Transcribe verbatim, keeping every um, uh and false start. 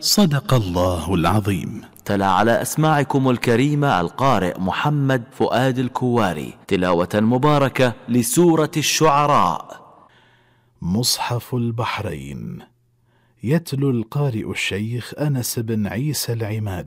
صدق الله العظيم. تلا على أسماعكم الكريمة القارئ محمد فؤاد الكواري تلاوة مباركة لسورة الشعراء. مصحف البحرين. يتلو القارئ الشيخ أنس بن عيسى العماد.